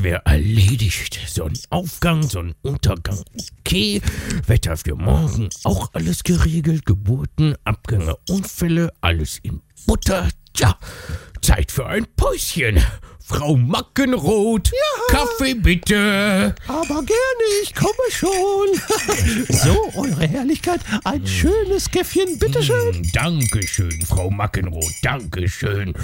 das wäre erledigt. Sonnenaufgang, Sonnenuntergang, okay. Wetter für morgen, auch alles geregelt. Geburten, Abgänge, Unfälle, alles in Butter. Tja, Zeit für ein Päuschen. Frau Mackenroth, ja. Kaffee bitte. Aber gerne, ich komme schon. So, Eure Herrlichkeit, ein schönes Käffchen, bitteschön. Dankeschön, Frau Mackenroth, dankeschön.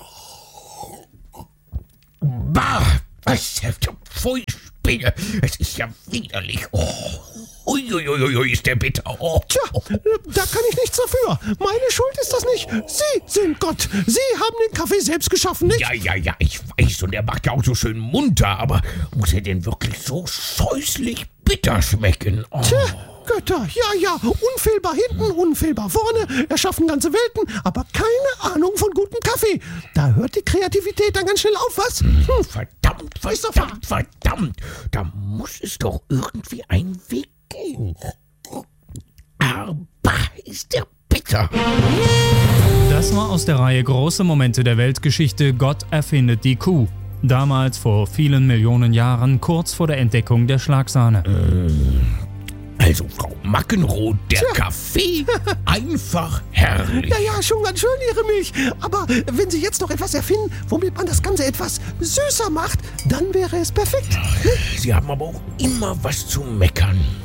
Bah, was Pfui, Spinne, es ist ja widerlich. Uiuiui, ist der bitter. Tja, da kann ich nichts dafür. Meine Schuld ist das nicht. Sie sind Gott. Sie haben den Kaffee selbst geschaffen, nicht? Ja, ich weiß, und er macht ja auch so schön munter, aber muss er denn wirklich so scheußlich bitter schmecken? Tja, Götter, ja, unfehlbar hinten, unfehlbar vorne, erschaffen ganze Welten, aber keine Ahnung von gutem Kaffee. Da hört die Kreativität dann ganz schnell auf, was? Verdammt, da muss es doch irgendwie einen Weg gehen. Aber ist der bitter. Das war aus der Reihe Große Momente der Weltgeschichte Gott erfindet die Kuh. Damals vor vielen Millionen Jahren, kurz vor der Entdeckung der Schlagsahne. Also, Frau Mackenroth, der Kaffee, einfach herrlich. Ja, schon ganz schön, Ihre Milch. Aber wenn Sie jetzt noch etwas erfinden, womit man das Ganze etwas süßer macht, dann wäre es perfekt. Sie haben aber auch immer was zu meckern.